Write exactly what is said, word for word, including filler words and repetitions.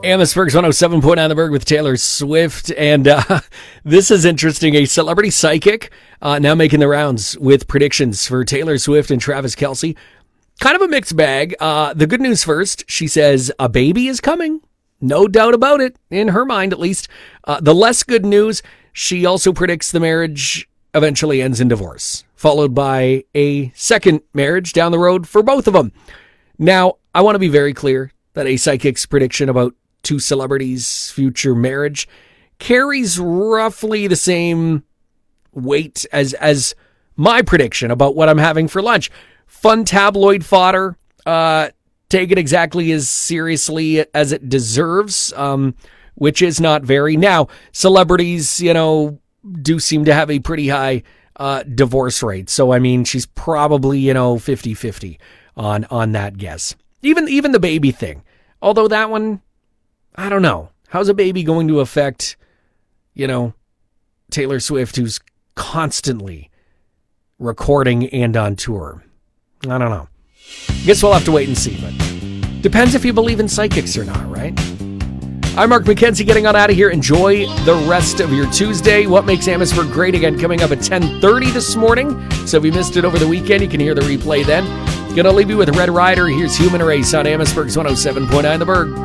Amherstburg's one oh seven point nine The Berg with Taylor Swift. And uh, this is interesting. A celebrity psychic uh, now making the rounds with predictions for Taylor Swift and Travis Kelce. Kind of a mixed bag. Uh, the good news first, she says a baby is coming. No doubt about it, in her mind at least. Uh, the less good news, she also predicts the marriage eventually ends in divorce, followed by a second marriage down the road for both of them. Now, I want to be very clear that a psychic's prediction about two celebrities' future marriage carries roughly the same weight as as my prediction about what I'm having for lunch. Fun tabloid fodder. Uh, take it exactly as seriously as it deserves, um, which is not very. Now, celebrities, you know, do seem to have a pretty high uh, divorce rate. So, I mean, she's probably, you know, fifty-fifty on, on that guess. Even, even the baby thing. Although that one, I don't know. How's a baby going to affect, you know, Taylor Swift, who's constantly recording and on tour? I don't know. Guess we'll have to wait and see, but depends if you believe in psychics or not, right? I'm Mark McKenzie getting on out of here. Enjoy the rest of your Tuesday. What makes Amherstburg great again coming up at ten thirty this morning. So if you missed it over the weekend, you can hear the replay then. Gonna leave you with Red Rider. Here's Human Race on Amherstburg's one oh seven point nine The Berg.